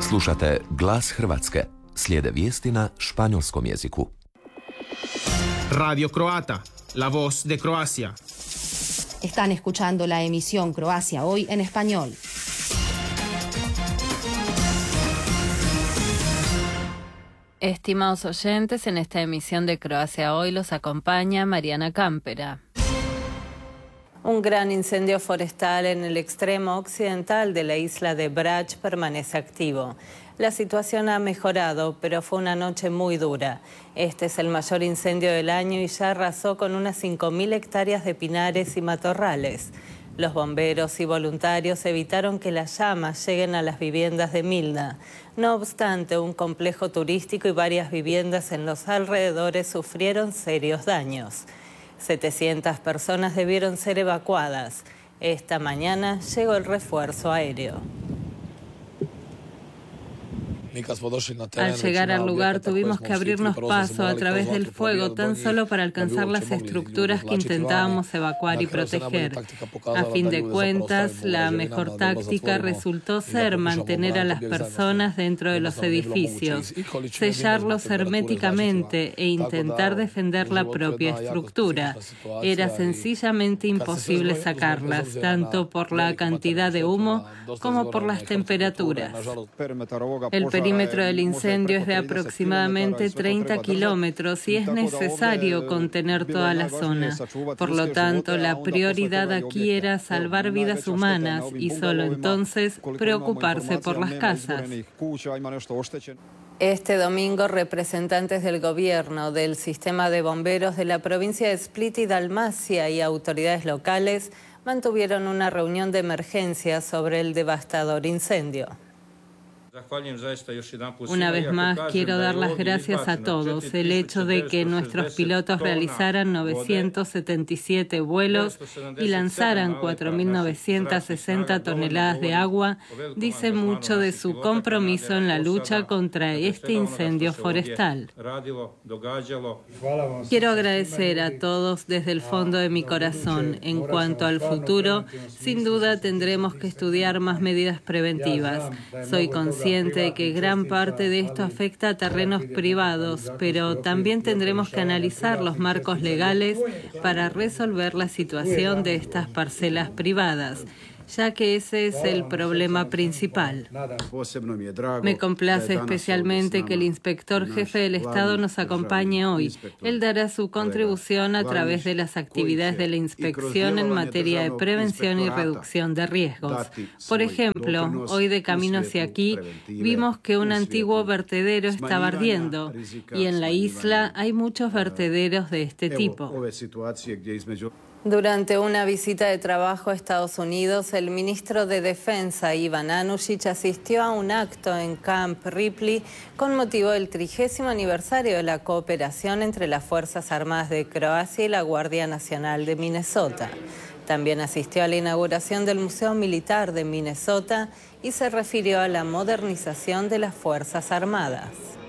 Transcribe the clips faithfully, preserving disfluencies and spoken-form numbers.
Slušate Glas Hrvatske. Slijede vijesti na španjolskom jeziku. Radio Croata, la voz de Croacia. Están escuchando la emisión Croacia Hoy en español. Estimados oyentes, en esta emisión de Croacia Hoy los acompaña Mariana Cámpera. Un gran incendio forestal en el extremo occidental de la isla de Brač permanece activo. La situación ha mejorado, pero fue una noche muy dura. Este es el mayor incendio del año y ya arrasó con unas cinco mil hectáreas de pinares y matorrales. Los bomberos y voluntarios evitaron que las llamas lleguen a las viviendas de Milna. No obstante, un complejo turístico y varias viviendas en los alrededores sufrieron serios daños. setecientas personas debieron ser evacuadas. Esta mañana llegó el refuerzo aéreo. Al llegar al lugar tuvimos que abrirnos paso a través del fuego tan solo para alcanzar las estructuras que intentábamos evacuar y proteger. A fin de cuentas, la mejor táctica resultó ser mantener a las personas dentro de los edificios, sellarlos herméticamente e intentar defender la propia estructura. Era sencillamente imposible sacarlas, tanto por la cantidad de humo como por las temperaturas. El El perímetro del incendio es de aproximadamente treinta kilómetros y es necesario contener toda la zona. Por lo tanto, la prioridad aquí era salvar vidas humanas y solo entonces preocuparse por las casas. Este domingo, representantes del gobierno, del sistema de bomberos de la provincia de Split y Dalmacia y autoridades locales mantuvieron una reunión de emergencia sobre el devastador incendio. Una vez más, quiero dar las gracias a todos. El hecho de que nuestros pilotos realizaran novecientos setenta y siete vuelos y lanzaran cuatro mil novecientas sesenta toneladas de agua dice mucho de su compromiso en la lucha contra este incendio forestal. Quiero agradecer a todos desde el fondo de mi corazón. En cuanto al futuro, sin duda tendremos que estudiar más medidas preventivas. Soy consciente de que gran parte de esto afecta a terrenos privados, pero también tendremos que analizar los marcos legales para resolver la situación de estas parcelas privadas, ya que ese es el problema principal. Me complace especialmente que el inspector jefe del Estado nos acompañe hoy. Él dará su contribución a través de las actividades de la inspección en materia de prevención y reducción de riesgos. Por ejemplo, hoy de camino hacia aquí, vimos que un antiguo vertedero estaba ardiendo y en la isla hay muchos vertederos de este tipo. Durante una visita de trabajo a Estados Unidos, el ministro de Defensa, Ivan Anušić, asistió a un acto en Camp Ripley con motivo del trigésimo aniversario de la cooperación entre las Fuerzas Armadas de Croacia y la Guardia Nacional de Minnesota. También asistió a la inauguración del Museo Militar de Minnesota y se refirió a la modernización de las Fuerzas Armadas.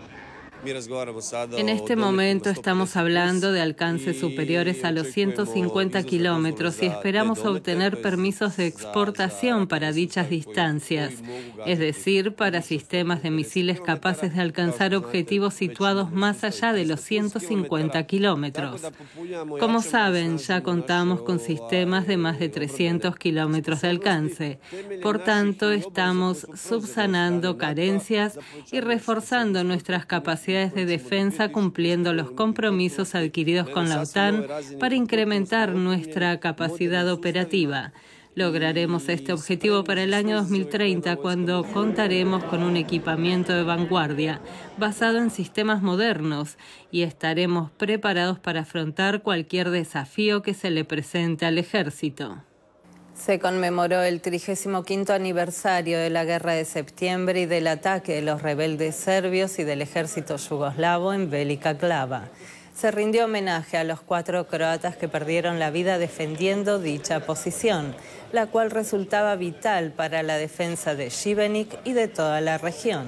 En este momento estamos hablando de alcances superiores a los ciento cincuenta kilómetros y esperamos obtener permisos de exportación para dichas distancias, es decir, para sistemas de misiles capaces de alcanzar objetivos situados más allá de los ciento cincuenta kilómetros. Como saben, ya contamos con sistemas de más de trescientos kilómetros de alcance. Por tanto, estamos subsanando carencias y reforzando nuestras capacidades de defensa cumpliendo los compromisos adquiridos con la OTAN para incrementar nuestra capacidad operativa. Lograremos este objetivo para el año dos mil treinta cuando contaremos con un equipamiento de vanguardia basado en sistemas modernos y estaremos preparados para afrontar cualquier desafío que se le presente al ejército. Se conmemoró el trigésimo quinto aniversario de la Guerra de Septiembre y del ataque de los rebeldes serbios y del ejército yugoslavo en Velika Glava. Se rindió homenaje a los cuatro croatas que perdieron la vida defendiendo dicha posición, la cual resultaba vital para la defensa de Šibenik y de toda la región.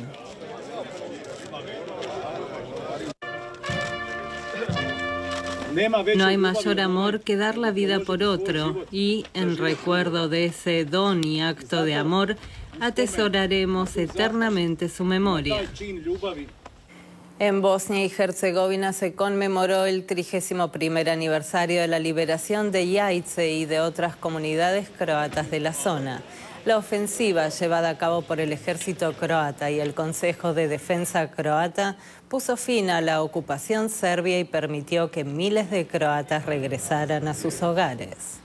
No hay mayor amor que dar la vida por otro y, en recuerdo de ese don y acto de amor, Atesoraremos eternamente su memoria. En Bosnia y Herzegovina se conmemoró el trigésimo primer aniversario de la liberación de Jajce y de otras comunidades croatas de la zona. La ofensiva llevada a cabo por el ejército croata y el Consejo de Defensa croata puso fin a la ocupación serbia y permitió que miles de croatas regresaran a sus hogares.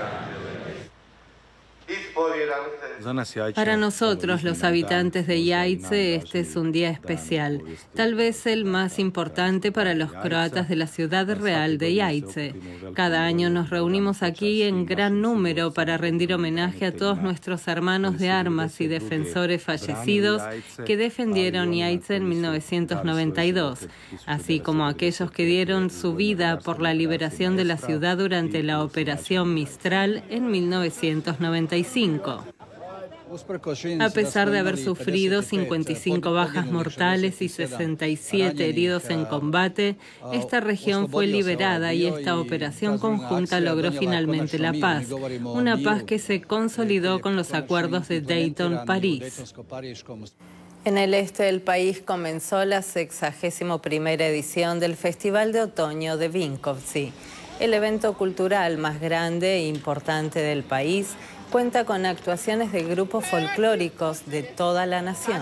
Para nosotros, los habitantes de Jajce, este es un día especial, tal vez el más importante para los croatas de la ciudad real de Jajce. Cada año nos reunimos aquí en gran número para rendir homenaje a todos nuestros hermanos de armas y defensores fallecidos que defendieron Jajce en mil novecientos noventa y dos, así como aquellos que dieron su vida por la liberación de la ciudad durante la Operación Mistral en mil novecientos noventa y cinco. A pesar de haber sufrido cincuenta y cinco bajas mortales y sesenta y siete heridos en combate, esta región fue liberada y esta operación conjunta logró finalmente la paz, una paz que se consolidó con los acuerdos de Dayton, París. En el este del país comenzó la sexagésima primera edición del Festival de Otoño de Vinkovci, el evento cultural más grande e importante del país. Cuenta con actuaciones de grupos folclóricos de toda la nación.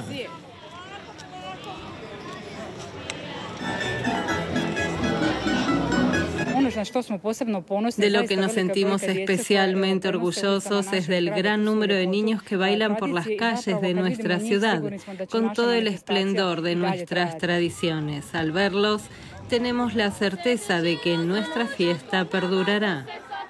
De lo que nos sentimos especialmente orgullosos es del gran número de niños que bailan por las calles de nuestra ciudad, con todo el esplendor de nuestras tradiciones. Al verlos, tenemos la certeza de que nuestra fiesta perdurará.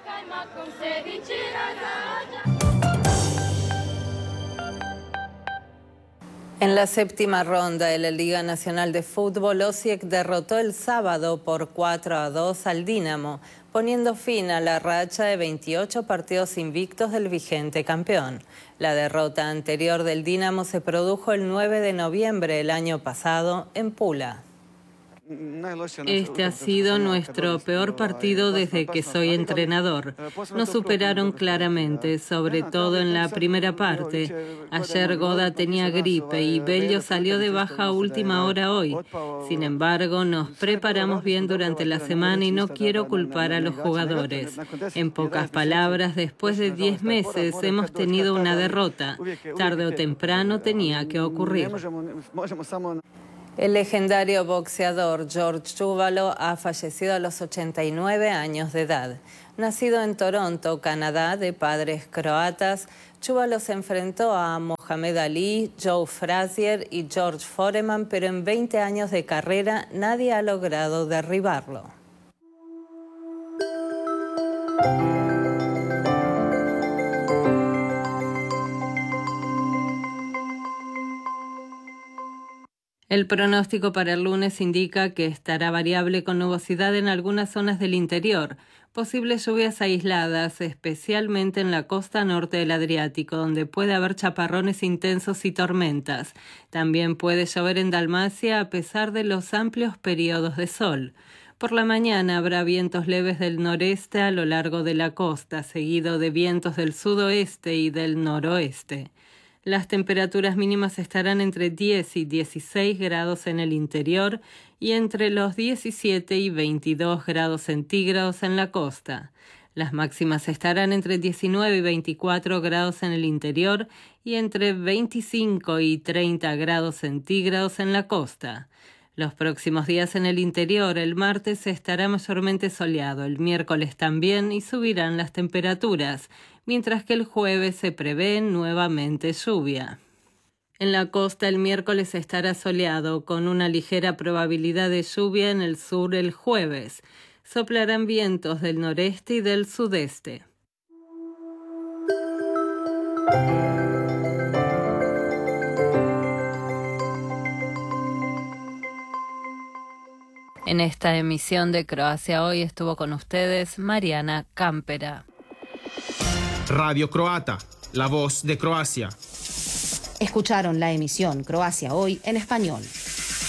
En la séptima ronda de la Liga Nacional de Fútbol, Osijek derrotó el sábado por cuatro a dos al Dinamo, poniendo fin a la racha de veintiocho partidos invictos del vigente campeón. La derrota anterior del Dinamo se produjo el nueve de noviembre del año pasado en Pula. Este ha sido nuestro peor partido desde que soy entrenador. Nos superaron claramente, sobre todo en la primera parte. Ayer Goda tenía gripe y Bello salió de baja a última hora hoy. Sin embargo, nos preparamos bien durante la semana y no quiero culpar a los jugadores. En pocas palabras, después de diez meses hemos tenido una derrota. Tarde o temprano tenía que ocurrir. El legendario boxeador George Chuvalo ha fallecido a los ochenta y nueve años de edad. Nacido en Toronto, Canadá, de padres croatas, Chuvalo se enfrentó a Mohamed Ali, Joe Frazier y George Foreman, pero en veinte años de carrera nadie ha logrado derribarlo. El pronóstico para el lunes indica que estará variable con nubosidad en algunas zonas del interior, posibles lluvias aisladas, especialmente en la costa norte del Adriático, donde puede haber chaparrones intensos y tormentas. También puede llover en Dalmacia a pesar de los amplios periodos de sol. Por la mañana habrá vientos leves del noreste a lo largo de la costa, seguido de vientos del sudoeste y del noroeste. Las temperaturas mínimas estarán entre diez y dieciséis grados en el interior y entre los diecisiete y veintidós grados centígrados en la costa. Las máximas estarán entre diecinueve y veinticuatro grados en el interior y entre veinticinco y treinta grados centígrados en la costa. Los próximos días en el interior, el martes estará mayormente soleado, el miércoles también y subirán las temperaturas, mientras que el jueves se prevé nuevamente lluvia. En la costa el miércoles estará soleado, con una ligera probabilidad de lluvia en el sur el jueves. Soplarán vientos del noreste y del sudeste. En esta emisión de Croacia Hoy estuvo con ustedes Mariana Campera. Radio Croata, la voz de Croacia. Escucharon la emisión Croacia Hoy en español.